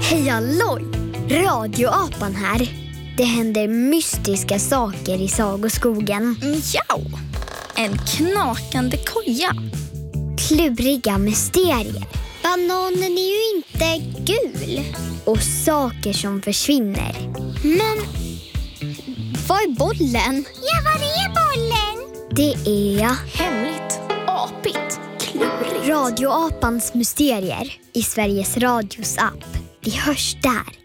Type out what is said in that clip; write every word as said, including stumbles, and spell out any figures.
Hej halloj! Radioapan här. Det händer mystiska saker i sagoskogen. Mjau! En knakande koja. Kluriga mysterier. Bananen är ju inte gul. Och saker som försvinner. Men vad är bollen? Ja, vad är bollen? Det är Hemligt, apigt, klurigt. Radioapans mysterier i Sveriges Radios app. Vi hörs där.